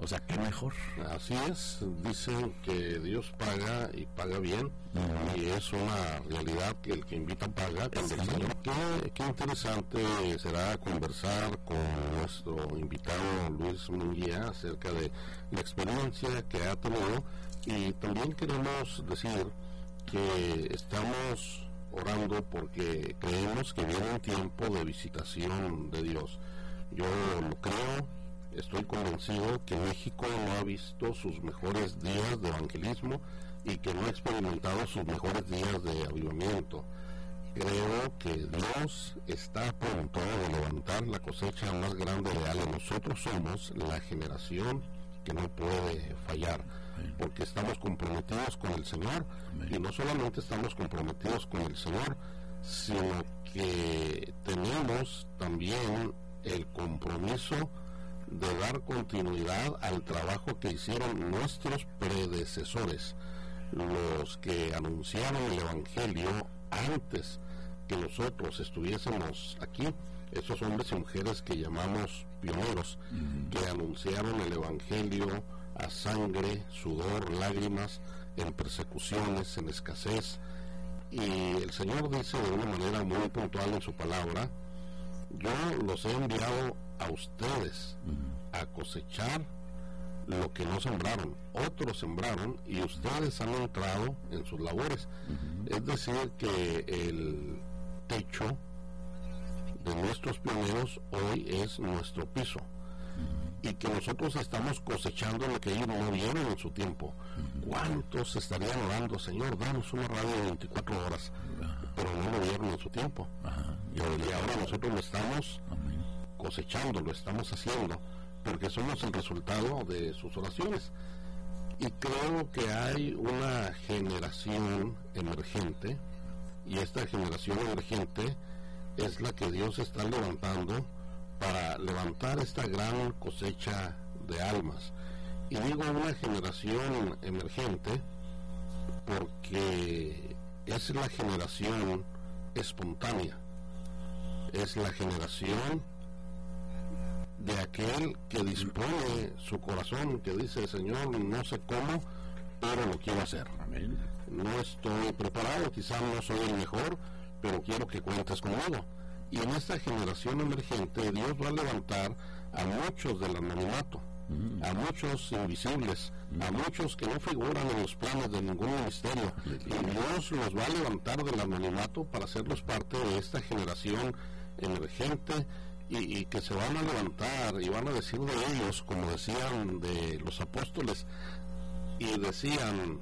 O sea, ¿qué mejor? Así es, dicen que Dios paga y paga bien, y es una realidad que el que invita paga. Cuando el Señor, qué interesante será conversar con nuestro invitado Luis Munguía acerca de la experiencia que ha tenido, y también queremos decir que estamos orando porque creemos que viene un tiempo de visitación de Dios. Yo lo creo. Estoy convencido que México no ha visto sus mejores días de evangelismo y que no ha experimentado sus mejores días de avivamiento. Creo que Dios está a punto de levantar la cosecha más grande de Ale. Nosotros somos la generación que no puede fallar, porque estamos comprometidos con el Señor. Y no solamente estamos comprometidos con el Señor, sino que tenemos también el compromiso de dar continuidad al trabajo que hicieron nuestros predecesores, los que anunciaron el Evangelio antes que nosotros estuviésemos aquí, esos hombres y mujeres que llamamos pioneros, que anunciaron el Evangelio a sangre, sudor, lágrimas, en persecuciones, en escasez. Y el Señor dice de una manera muy puntual en su palabra: yo los he enviado a ustedes a cosechar lo que no sembraron. Otros sembraron y ustedes han entrado en sus labores. Es decir, que el techo de nuestros pioneros hoy es nuestro piso, y que nosotros estamos cosechando lo que ellos no vieron en su tiempo. ¿Cuántos estarían orando: Señor, danos una radio de 24 horas? Pero no lo vieron en su tiempo. Y ahora nosotros lo estamos cosechando, lo estamos haciendo, porque somos el resultado de sus oraciones. Y creo que hay una generación emergente, y esta generación emergente es la que Dios está levantando para levantar esta gran cosecha de almas. Y digo una generación emergente porque es la generación espontánea, es la generación de aquel que dispone su corazón, que dice: Señor, no sé cómo, pero lo quiero hacer. Amén. No estoy preparado, quizás no soy el mejor, pero quiero que cuentes conmigo. Y en esta generación emergente Dios va a levantar a muchos del anonimato, a muchos invisibles, a muchos que no figuran en los planes de ningún ministerio, y Dios los va a levantar del anonimato para hacerlos parte de esta generación emergente, y que se van a levantar y van a decir de ellos, como decían de los apóstoles, y decían: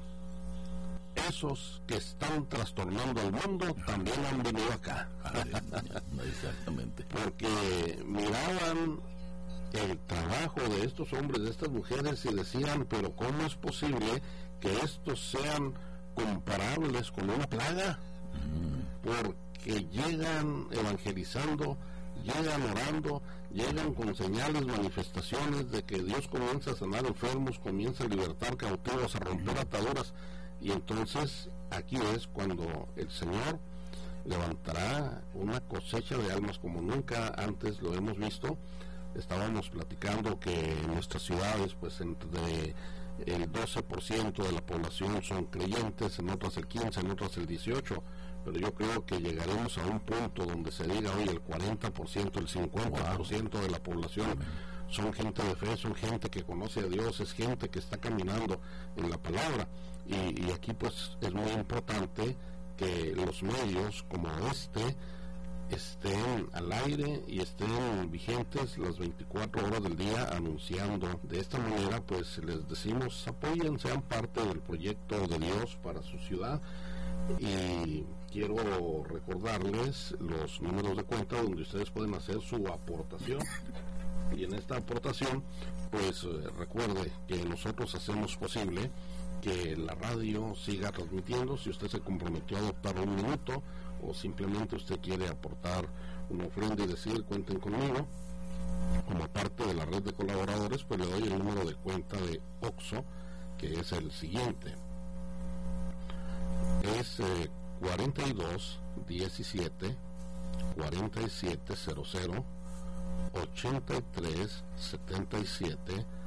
esos que están trastornando al mundo también han venido acá. Exactamente. Porque miraban el trabajo de estos hombres, de estas mujeres, y decían: pero ¿cómo es posible que estos sean comparables con una plaga? Porque llegan evangelizando, llegan orando, llegan con señales, manifestaciones de que Dios comienza a sanar enfermos, comienza a libertar cautivos, a romper ataduras. Y entonces aquí es cuando el Señor levantará una cosecha de almas como nunca antes lo hemos visto. Estábamos platicando que en nuestras ciudades, pues entre el 12% de la población son creyentes, en otras el 15%, en otras el 18%, pero yo creo que llegaremos a un punto donde se diga: hoy el 40%, el 50% de la población son gente de fe, son gente que conoce a Dios, es gente que está caminando en la palabra. Y aquí pues es muy importante que los medios como este estén al aire y estén vigentes las 24 horas del día anunciando. De esta manera pues les decimos: apoyen, sean parte del proyecto de Dios para su ciudad. Y quiero recordarles los números de cuenta donde ustedes pueden hacer su aportación. Y en esta aportación pues recuerde que nosotros hacemos posible que la radio siga transmitiendo. Si usted se comprometió a adoptar un minuto, o simplemente usted quiere aportar una ofrenda y decir: cuenten conmigo, como parte de la red de colaboradores, pues le doy el número de cuenta de OXXO, que es el siguiente: es 42 17 47 00 83 77